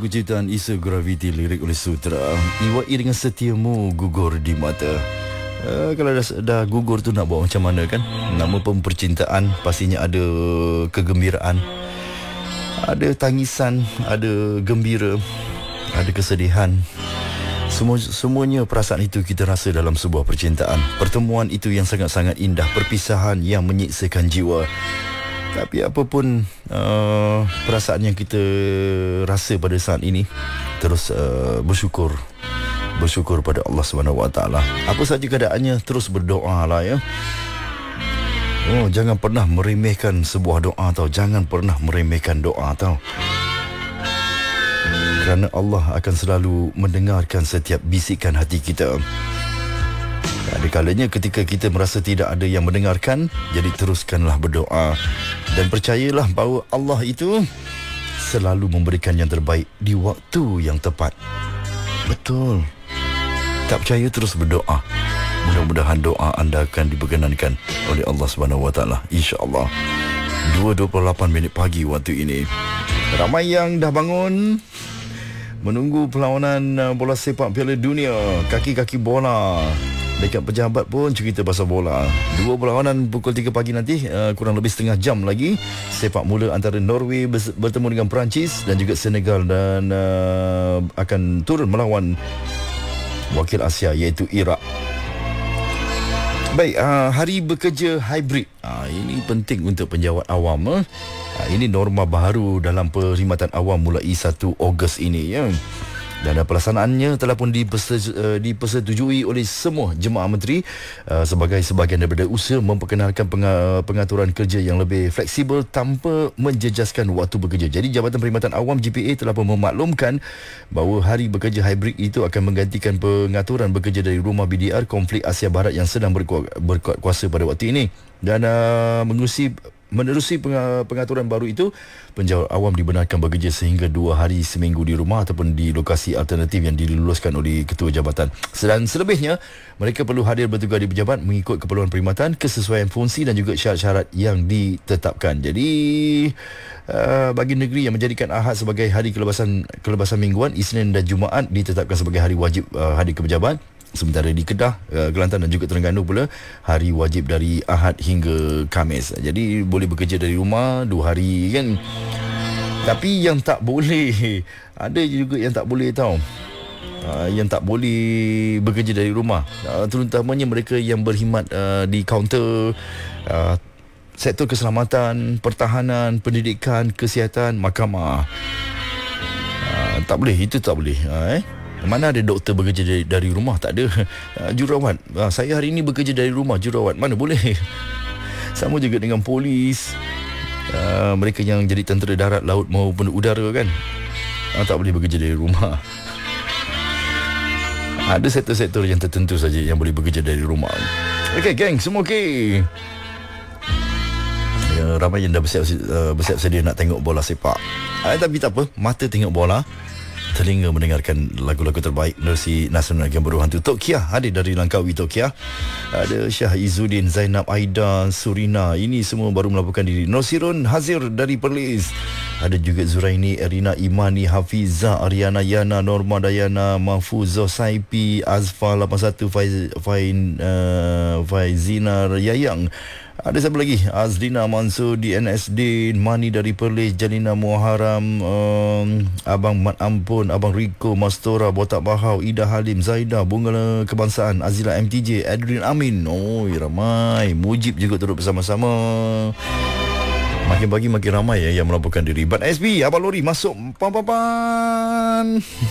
lagu ciptaan Isa Gravity, lirik oleh Sutra. Iwai dengan setiamu gugur di mata. Kalau dah gugur tu nak buat macam mana kan? Nama pun percintaan, pastinya ada kegembiraan, ada tangisan, ada gembira, ada kesedihan. Semuanya perasaan itu kita rasa dalam sebuah percintaan. Pertemuan itu yang sangat-sangat indah, perpisahan yang menyiksakan jiwa. Tapi apapun perasaan yang kita rasa pada saat ini, terus bersyukur pada Allah SWT. Apa saja keadaannya, terus berdoa lah ya. Jangan pernah meremehkan sebuah doa tau. Jangan pernah meremehkan doa tau. Kerana Allah akan selalu mendengarkan setiap bisikan hati kita. Ada kalanya ketika kita merasa tidak ada yang mendengarkan, jadi teruskanlah berdoa. Dan percayalah bahawa Allah itu selalu memberikan yang terbaik di waktu yang tepat. Betul. Tak percaya, terus berdoa. Mudah-mudahan doa anda akan diperkenankan oleh Allah SWT, insya-Allah. 2:28 pagi waktu ini. Ramai yang dah bangun menunggu perlawanan bola sepak Piala Dunia. Kaki-kaki bola. Dekat pejabat pun cerita pasal bola. Dua perlawanan pukul 3 pagi nanti, kurang lebih setengah jam lagi. Sepak mula antara Norway bertemu dengan Perancis dan juga Senegal, dan akan turun melawan wakil Asia iaitu Iraq. Baik, hari bekerja hybrid. Ini penting untuk penjawat awam. Ini norma baru dalam perkhidmatan awam mulai 1 Ogos ini ya. Dan pelaksanaannya telah pun dipersetujui oleh semua jemaah menteri sebagai sebahagian daripada usaha memperkenalkan pengaturan kerja yang lebih fleksibel tanpa menjejaskan waktu bekerja. Jadi Jabatan Perkhidmatan Awam JPA telah pun memaklumkan bahawa hari bekerja hybrid itu akan menggantikan pengaturan bekerja dari rumah BDR konflik Asia Barat yang sedang berkuat kuasa pada waktu ini. Dan menerusi pengaturan baru itu, penjawat awam dibenarkan bekerja sehingga 2 hari seminggu di rumah ataupun di lokasi alternatif yang diluluskan oleh ketua jabatan. Dan selebihnya, mereka perlu hadir bertugas di pejabat mengikut keperluan perkhidmatan, kesesuaian fungsi dan juga syarat-syarat yang ditetapkan. Jadi, bagi negeri yang menjadikan Ahad sebagai hari kelepasan mingguan, Isnin dan Jumaat ditetapkan sebagai hari wajib hadir ke pejabat. Sementara di Kedah, Kelantan dan juga Terengganu pula, hari wajib dari Ahad hingga Khamis. Jadi boleh bekerja dari rumah 2 hari kan. Tapi yang tak boleh, ada juga yang tak boleh tau. Yang tak boleh bekerja dari rumah, terutamanya mereka yang berkhidmat di kaunter, sektor keselamatan, pertahanan, pendidikan, kesihatan, mahkamah. Tak boleh, itu tak boleh. Mana ada doktor bekerja dari rumah? Tak ada. Jururawat, saya hari ini bekerja dari rumah. Jururawat, mana boleh. Sama juga dengan polis, mereka yang jadi tentera darat, laut maupun udara kan, tak boleh bekerja dari rumah. Ada sektor-sektor yang tertentu saja yang boleh bekerja dari rumah. Okey geng, semua okey? Ramai yang dah bersiap sedia nak tengok bola sepak. Tapi tak apa, mata tengok bola, telinga mendengarkan lagu-lagu terbaik menerusi Nasional Game Baru Hantu. Tok Kia hadir dari Langkawi. Tok Kia, ada Syah Izzuddin, Zainab, Aida, Surina, ini semua baru melaporkan diri. Nosirun Hazir dari Perlis, ada juga Zuraini, Erina, Imani, Hafiza, Ariana, Yana, Norma, Dayana, Mahfuzah, Saipi, Azfa 81, Faizina, Yayang. Ada siapa lagi? Azlina Mansur di NSD, Mani dari Perlis, Jalina Muharam, Abang Mat Ampun, Abang Riko, Mastora, Botak Bahau, Ida Halim, Zaida, Bunga Kebangsaan, Azila MTJ, Adrian Amin. Ramai. Mujib juga turut bersama-sama. Makin pagi makin ramai yang melaporkan diri. Ban SB, Abang Lori masuk. Pan.